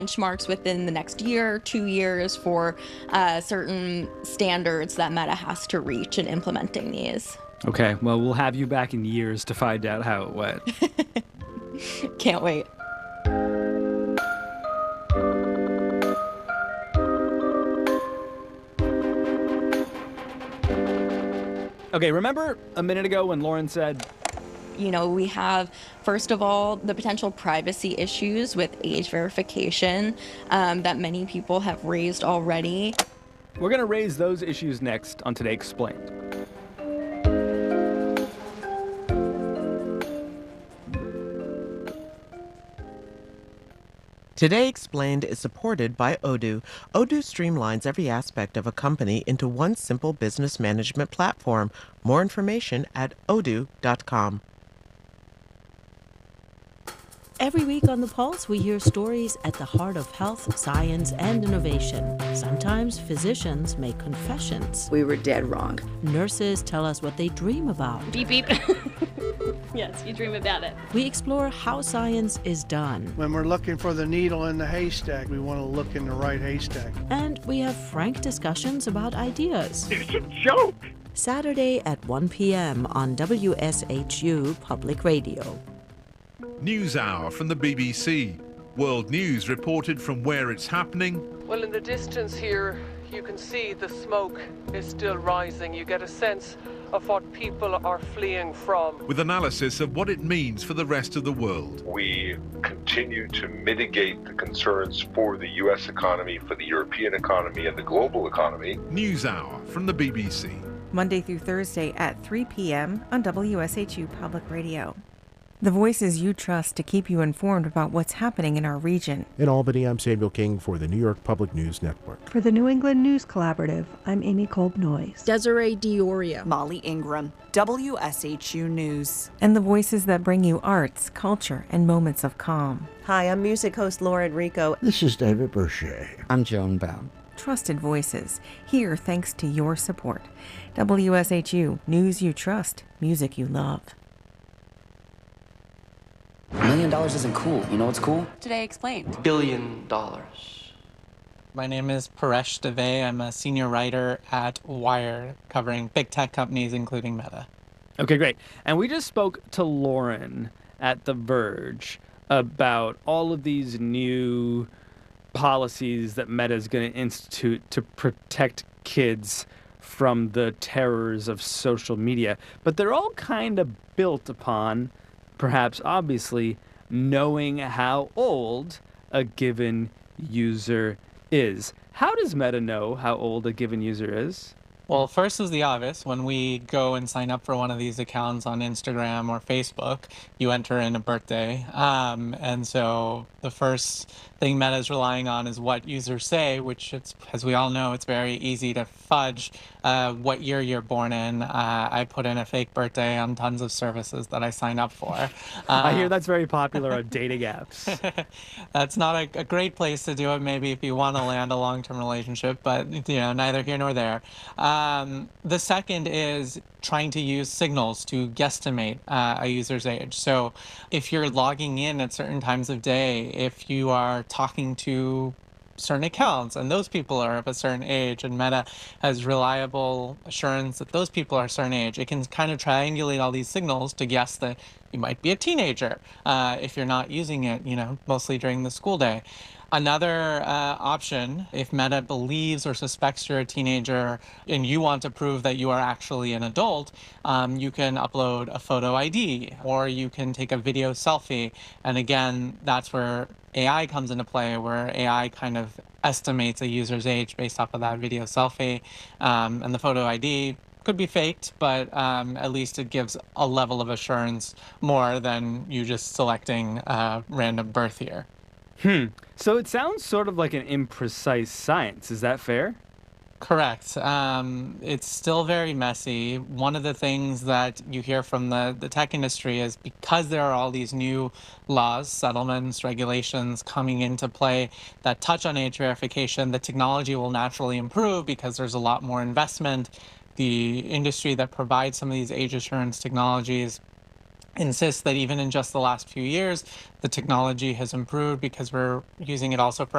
benchmarks within the next year, 2 years for certain standards that Meta has to reach in implementing these. Okay, well, we'll have you back in years to find out how it went. Can't wait. Okay, remember a minute ago when Lauren said, We have, first of all, the potential privacy issues with age verification that many people have raised already. we're going to raise those issues next on Today Explained. Today Explained is supported by Odoo. Odoo streamlines every aspect of a company into one simple business management platform. More information at odoo.com. Every week on The Pulse, we hear stories at the heart of health, science, and innovation. Sometimes physicians make confessions. We were dead wrong. Nurses tell us what they dream about. Beep, beep. Yes, you dream about it. We explore how science is done. When we're looking for the needle in the haystack, we want to look in the right haystack. And we have frank discussions about ideas. It's a joke! Saturday at 1 p.m. on WSHU Public Radio. NewsHour from the BBC. World news reported from where it's happening. Well, in the distance here, you can see the smoke is still rising. You get a sense of what people are fleeing from. With analysis of what it means for the rest of the world. We continue to mitigate the concerns for the US economy, for the European economy, and the global economy. NewsHour from the BBC. Monday through Thursday at 3 p.m. on WSHU Public Radio. The voices you trust to keep you informed about what's happening in our region. In Albany, I'm Samuel King for the New York Public News Network. For the New England News Collaborative, I'm Amy Kolb-Noyes. Desiree Dioria. Molly Ingram, WSHU News. And the voices that bring you arts, culture, and moments of calm. Hi, I'm music host Lauren Rico. This is David Boucher. I'm Joan Baum. Trusted voices, here thanks to your support. WSHU, news you trust, music you love. $1 million isn't cool. You know what's cool? Today Explained. $1 billion. My name is Paresh Dave. I'm a senior writer at Wired, covering big tech companies, including Meta. Okay, great. And we just spoke to Lauren at The Verge about all of these new policies that Meta is going to institute to protect kids from the terrors of social media. But they're all kind of built upon, perhaps obviously, knowing how old a given user is. How does Meta know how old a given user is? Well, first is the obvious. When we go and sign up for one of these accounts on Instagram or Facebook, you enter in a birthday. And so the first thing Meta is relying on is what users say, which, as we all know, it's very easy to fudge what year you're born in. I put in a fake birthday on tons of services that I sign up for. I hear that's very popular on dating apps. That's not a great place to do it, maybe if you want to land a long-term relationship, but neither here nor there. The second is trying to use signals to guesstimate a user's age. So if you're logging in at certain times of day, if you are talking to certain accounts and those people are of a certain age and Meta has reliable assurance that those people are a certain age, it can kind of triangulate all these signals to guess that you might be a teenager if you're not using it, mostly during the school day. Another option, if Meta believes or suspects you're a teenager and you want to prove that you are actually an adult, you can upload a photo ID or you can take a video selfie. And again, that's where AI comes into play, where AI kind of estimates a user's age based off of that video selfie. And the photo ID could be faked, but at least it gives a level of assurance more than you just selecting a random birth year. So it sounds sort of like an imprecise science. Is that fair? Correct. It's still very messy. One of the things that you hear from the tech industry is because there are all these new laws, settlements, regulations coming into play that touch on age verification, the technology will naturally improve because there's a lot more investment. The industry that provides some of these age assurance technologies insists that even in just the last few years, the technology has improved because we're using it also for